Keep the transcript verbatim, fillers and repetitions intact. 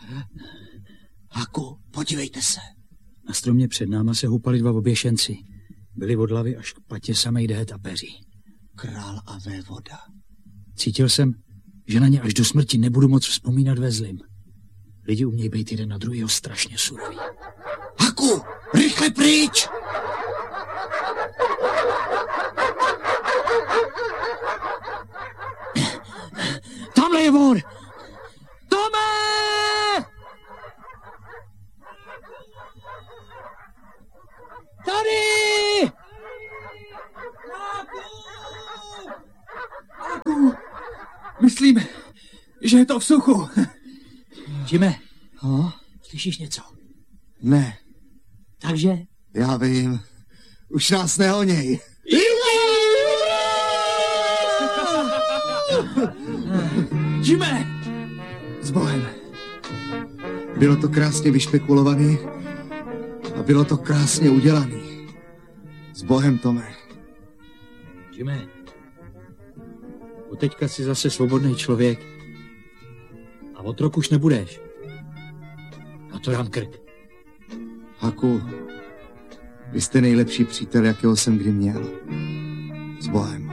Haku, podívejte se. Na stromě před náma se houpali dva oběšenci. Byli od hlavy až k patě samej dehet a peří. Král a vévoda. Cítil jsem, že na ně až do smrti nebudu moc vzpomínat ve zlým. Lidi umějí být jeden na druhýho strašně suroví. Haku, rychle pryč! Tamhle je vor! Tome! Tady! Haku! Myslím, že je to v suchu. Jime, no? Slyšíš něco? Ne. Takže? Já vím. Už nás nehoněj. Jime! S Bohem. Bylo to krásně vyšpekulovaný a bylo to krásně udělaný. S Bohem, Tome. Jime, od teďka jsi zase svobodný člověk a otrok už nebudeš. A to dám krk. Haku, vy jste nejlepší přítel, jakého jsem kdy měl. S Bohem.